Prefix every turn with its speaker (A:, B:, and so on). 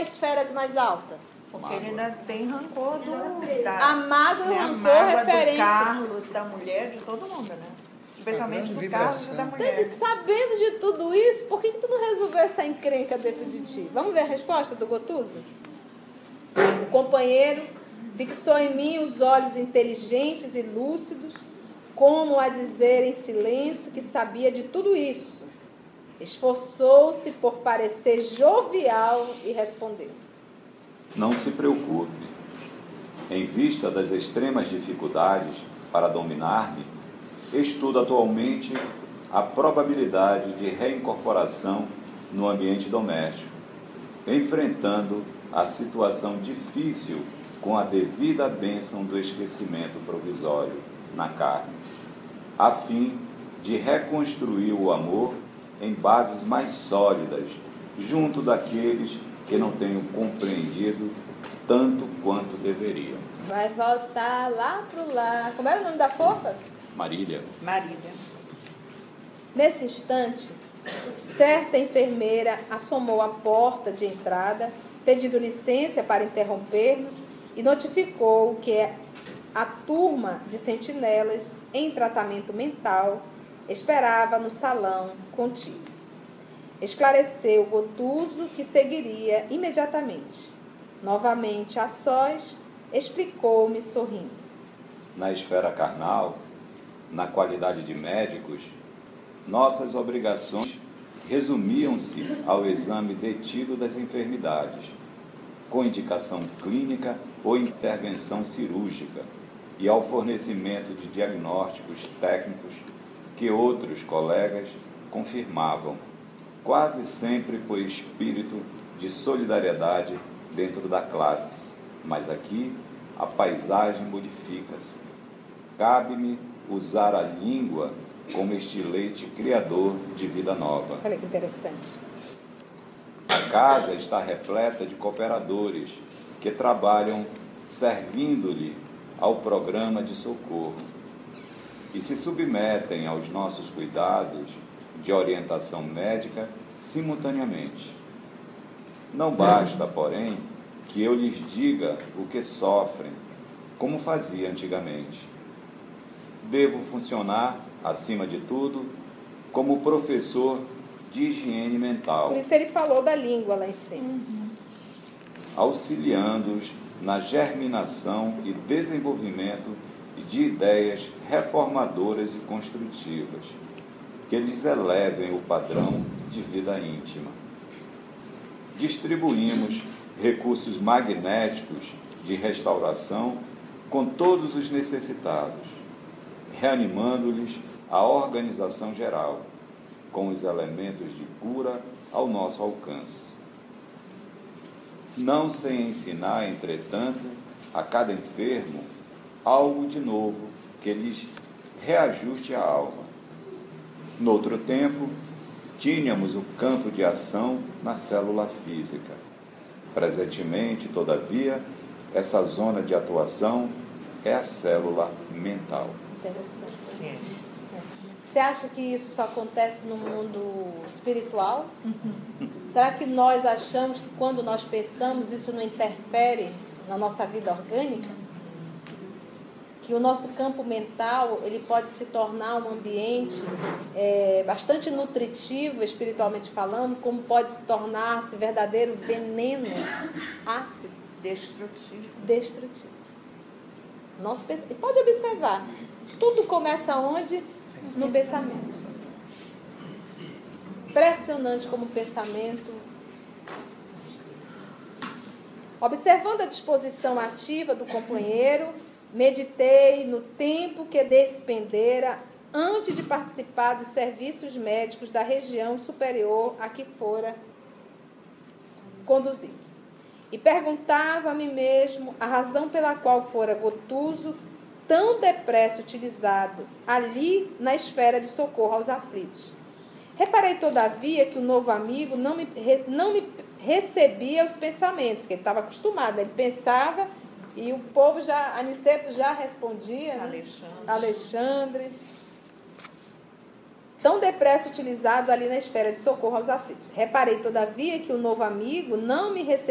A: esferas mais alta?
B: Porque ele ainda tem rancor
A: A mágoa e o rancor referente.
B: Do Carlos, da mulher, de todo mundo, né? Especialmente do Carlos e da mulher.
A: Então, sabendo de tudo isso, por que tu não resolveu essa encrenca dentro de ti? Vamos ver a resposta do Gotuso? O companheiro fixou em mim os olhos inteligentes e lúcidos, como a dizer em silêncio que sabia de tudo isso. Esforçou-se por parecer jovial e respondeu:
C: Não se preocupe. Em vista das extremas dificuldades para dominar-me, estudo atualmente a probabilidade de reincorporação no ambiente doméstico, enfrentando a situação difícil com a devida bênção do esquecimento provisório na carne, a fim de reconstruir o amor em bases mais sólidas, junto daqueles que não tenho compreendido tanto quanto deveriam.
A: Vai voltar lá pro lar. Como era o nome da fofa?
C: Marília.
A: Nesse instante, certa enfermeira assomou à porta de entrada, pedindo licença para interromper-nos e notificou que a turma de sentinelas em tratamento mental esperava no salão contíguo. Esclareceu Gotuso que seguiria imediatamente. Novamente a sós, explicou-me sorrindo.
C: Na esfera carnal, na qualidade de médicos, nossas obrigações resumiam-se ao exame detido das enfermidades, com indicação clínica ou intervenção cirúrgica, e ao fornecimento de diagnósticos técnicos que outros colegas confirmavam, quase sempre por espírito de solidariedade dentro da classe. Mas aqui a paisagem modifica-se. Cabe-me usar a língua como estilete criador de vida nova.
A: Olha que interessante.
C: A casa está repleta de cooperadores que trabalham servindo-lhe ao programa de socorro e se submetem aos nossos cuidados de orientação médica simultaneamente. Não basta, porém, que eu lhes diga o que sofrem, como fazia antigamente. Devo funcionar, acima de tudo, como professor de higiene mental.
A: Por isso ele falou da língua lá em cima.
C: Auxiliando-os na germinação e desenvolvimento de ideias reformadoras e construtivas, que lhes elevem o padrão de vida íntima. Distribuímos recursos magnéticos de restauração com todos os necessitados, reanimando-lhes a organização geral, com os elementos de cura ao nosso alcance. Não sem ensinar, entretanto, a cada enfermo algo de novo que lhes reajuste a alma. Noutro tempo, tínhamos o campo de ação na célula física. Presentemente, todavia, essa zona de atuação é a célula mental.
A: Interessante.
B: Sim.
A: Você acha que isso só acontece no mundo espiritual? Será que nós achamos que quando nós pensamos isso não interfere na nossa vida orgânica? Que o nosso campo mental ele pode se tornar um ambiente bastante nutritivo, espiritualmente falando, como pode se tornar-se verdadeiro veneno ácido? Destrutivo. E pode observar, tudo começa onde? No pensamento. Impressionante como o pensamento. Observando a disposição ativa do companheiro, meditei no tempo que despendera antes de participar dos serviços médicos da região superior a que fora conduzido. E perguntava a mim mesmo a razão pela qual fora Gotuso tão depressa utilizado ali na esfera de socorro aos aflitos. Reparei, todavia, que o novo amigo não me recebia os pensamentos, que ele estava acostumado. Ele pensava e o povo já, Aniceto já respondia. Alexandre. Tão depressa utilizado ali na esfera de socorro aos aflitos. Reparei, todavia, que o novo amigo não me recebia